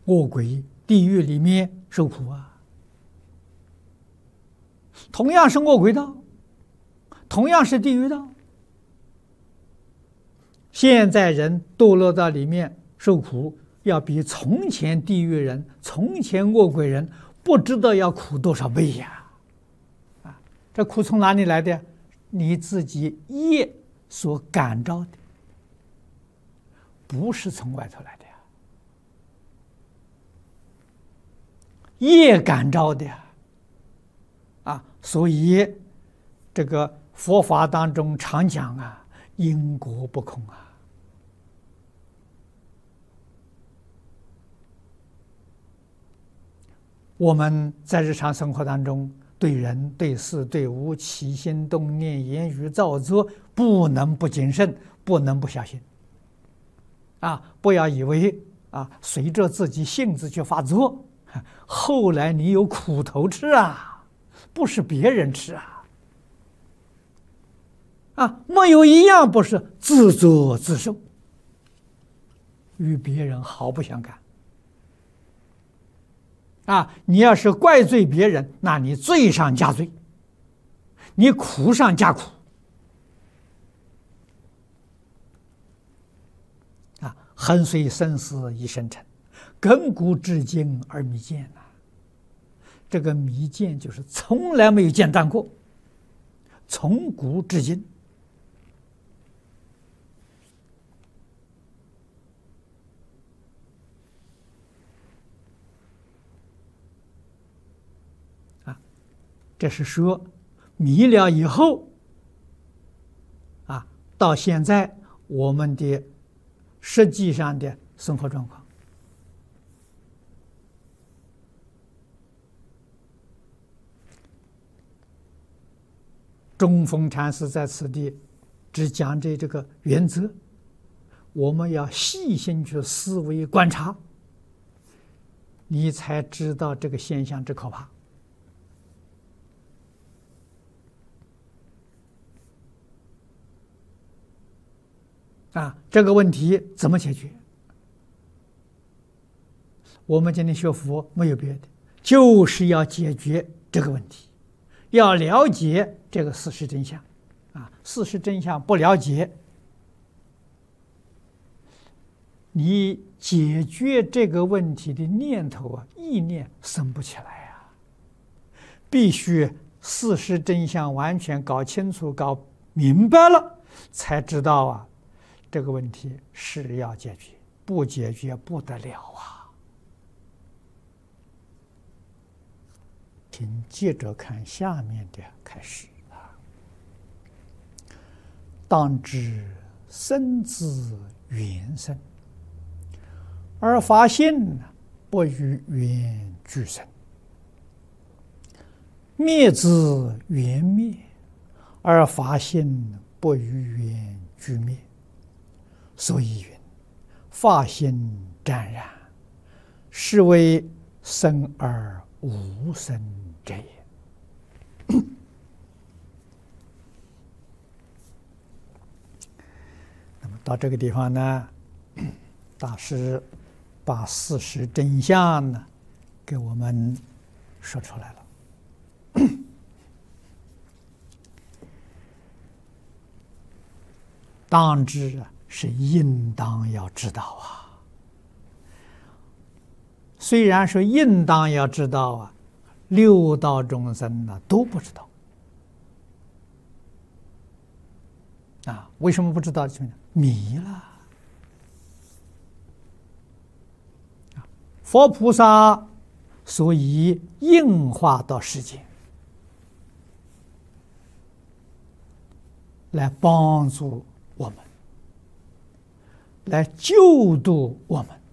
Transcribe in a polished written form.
恶鬼、地狱里面受苦啊。同样是恶鬼道，同样是地狱道，现在人堕落到里面受苦，要比从前地狱人、从前恶鬼人不知道要苦多少倍呀！啊，这苦从哪里来的？你自己业所感召的，不是从外头来的呀。业感召的呀。啊，所以这个佛法当中常讲啊，因果不空啊。我们在日常生活当中，对人、对事、对物起心动念、言语造作，不能不谨慎，不能不小心。啊，不要以为啊，随着自己性子去发作，后来你有苦头吃啊。不是别人吃啊！啊，没有一样不是自作自受，与别人毫不相干。啊，你要是怪罪别人，那你罪上加罪，你苦上加苦。啊，横随生死一生尘，亘古至今而弥见呐。这个迷见就是从来没有间断过，从古至今。啊，这是说迷了以后，啊，到现在我们的实际上的生活状况。中峰禅师在此地只讲这个原则，我们要细心去思维观察，你才知道这个现象之可怕。啊，这个问题怎么解决？我们今天学佛没有别的，就是要解决这个问题。要了解这个事实真相，啊，事实真相不了解，你解决这个问题的念头啊、意念生不起来啊。必须事实真相完全搞清楚、搞明白了，才知道啊，这个问题是要解决，不解决不得了啊。请接着看下面的开始啊。当知生自缘生，而法性不与缘俱生；灭自缘灭，而法性不与缘俱灭。所以云：法性湛然，是为生而无生者也。那么到这个地方呢，大师把事实真相呢给我们说出来了。当知是应当要知道啊。虽然说应当要知道啊，六道众生呢都不知道啊。为什么不知道？迷了。佛菩萨所以应化到世间，来帮助我们，来救度我们。